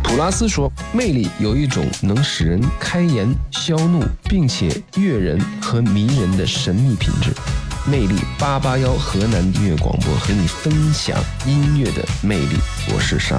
普拉斯说，魅力有一种能使人开颜消怒，并且悦人和迷人的神秘品质。魅力881河南音乐广播和你分享音乐的魅力，我是沙